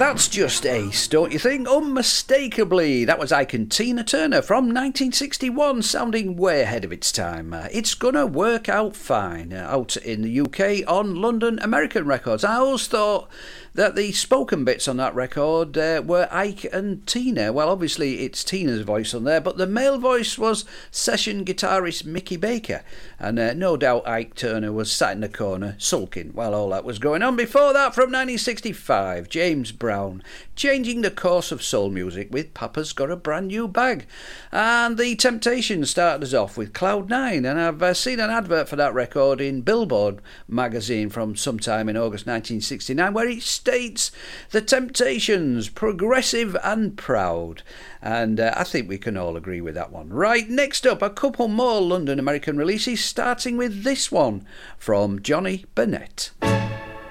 That's just ace, don't you think? Unmistakably. That was Ike and Tina Turner from 1961, sounding way ahead of its time. It's Gonna Work Out Fine, out in the UK on London American Records. I always thought that the spoken bits on that record were Ike and Tina. Well, obviously it's Tina's voice on there, but the male voice was session guitarist Mickey Baker. And no doubt Ike Turner was sat in the corner sulking while all that was going on. Before that, from 1965, James Brown, changing the course of soul music with Papa's Got a Brand New Bag. And the Temptations started us off with Cloud Nine, and I've seen an advert for that record in Billboard magazine from sometime in August 1969, where it states, The Temptations, progressive and proud. And I think we can all agree with that one. Right, next up, a couple more London American releases, starting with this one from Johnny Burnett.